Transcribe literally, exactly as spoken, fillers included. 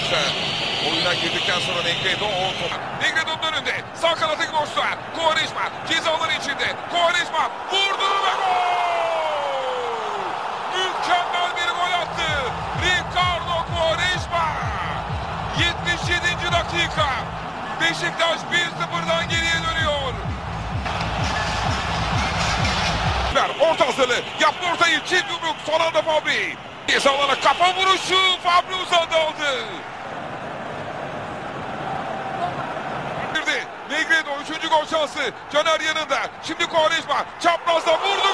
arkadaşlar. Oyuna girdikten sonra Negredo o top. Negredo'nun önünde. Sağ kanatı boşluğa. Quaresma cezaların içinde. Quaresma vurdu ve gol! Mükemmel bir gol attı. Ricardo Quaresma. yetmiş yedinci dakika. Beşiktaş bir sıfırdan geriye dönüyor. Orta hazırlığı. Yaptı ortayı. Çift yumruk. Son anda Fabri. Cezalara kafa vuruşu. Fabri uzadı aldı. Negredo üçüncü gol şansı. Caner yanında. Şimdi Quaresma. Çaprazda vurdu.